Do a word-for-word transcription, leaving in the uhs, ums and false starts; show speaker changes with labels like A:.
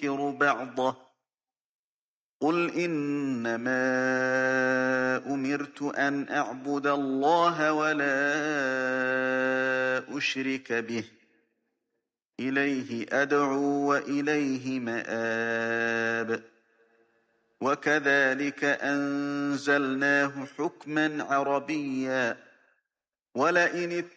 A: ننكر بعضه قل إنما أمرت أن أعبد الله ولا أشرك به إليه أدعو وإليه مآب وكذلك أنزلناه حكما عربيا ولئن